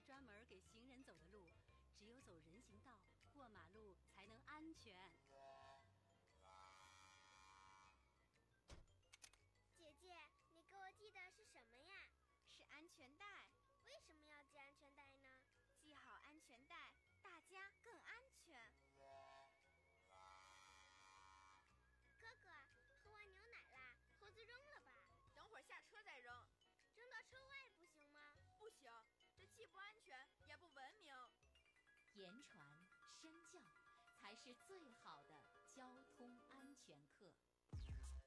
专门给行人走的路，只有走人行道、过马路才能安全。 姐姐，你给我系的是什么呀？ 是安全带。 为什么要系安全带呢？ 系好安全带，大家更安全。 哥哥，喝完牛奶啦，猴子扔了吧？ 等会儿下车再扔。 扔到车外不行吗？ 不行，这既不安全也不文明。 言传身教才是最好的交通安全课。